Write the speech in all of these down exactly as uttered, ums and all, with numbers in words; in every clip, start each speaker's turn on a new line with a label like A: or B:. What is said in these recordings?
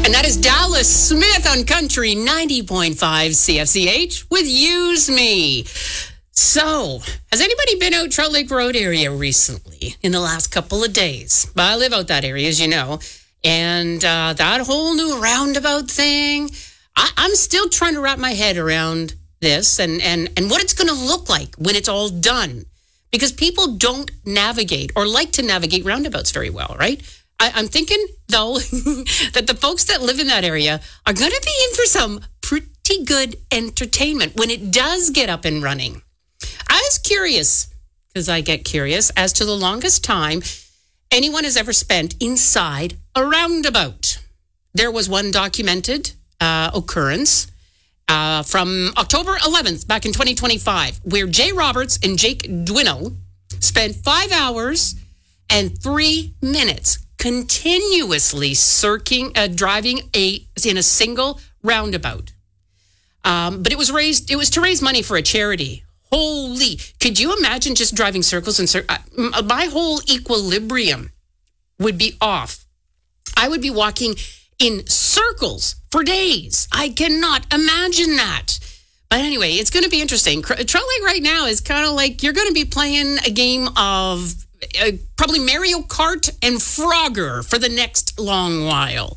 A: And that is Dallas Smith on Country ninety point five C F C H with Use Me. So, has anybody been out Trout Lake Road area recently in the last couple of days? Well, I live out that area, as you know. And uh, that whole new roundabout thing, I, I'm still trying to wrap my head around this and, and, and what it's going to look like when it's all done. Because people don't navigate or like to navigate roundabouts very well, right? I, I'm thinking, though, that the folks that live in that area are going to be in for some pretty good entertainment when it does get up and running. I was curious, because I get curious, as to the longest time anyone has ever spent inside a roundabout. There was one documented uh, occurrence uh, from October eleventh, back in twenty twenty-five, where Jay Roberts and Jake Dwino spent five hours and three minutes continuously circling, uh, driving a in a single roundabout. Um, but it was raised. It was to raise money for a charity. Holy! Could you imagine just driving circles and cir- uh, my whole equilibrium would be off. I would be walking in circles for days. I cannot imagine that. But anyway, it's going to be interesting. Trout Lake right now is kind of like you're going to be playing a game of uh, probably Mario Kart and Frogger for the next long while.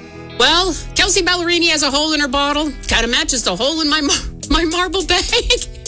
A: Well, Kelsey Ballerini has a hole in her bottle. Kind of matches the hole in my mar- my marble bag.